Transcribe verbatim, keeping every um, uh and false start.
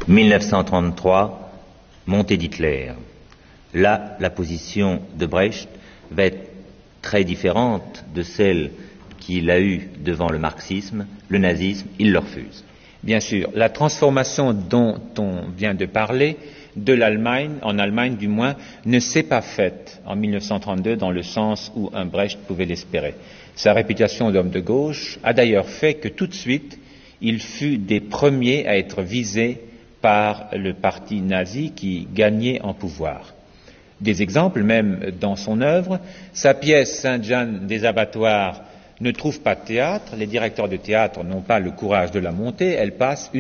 mille neuf cent trente-trois, montée d'Hitler. Là, la position de Brecht va être très différente de celle qu'il a eue devant le marxisme, le nazisme. Il le refuse. Bien sûr, la transformation dont on vient de parler, de l'Allemagne, en Allemagne du moins, ne s'est pas faite en mille neuf cent trente-deux dans le sens où un Brecht pouvait l'espérer. Sa réputation d'homme de gauche a d'ailleurs fait que tout de suite, il fut des premiers à être visé par le parti nazi qui gagnait en pouvoir. Des exemples même dans son œuvre, sa pièce Sainte-Jeanne des abattoirs ne trouve pas de théâtre, les directeurs de théâtre n'ont pas le courage de la monter, elle passe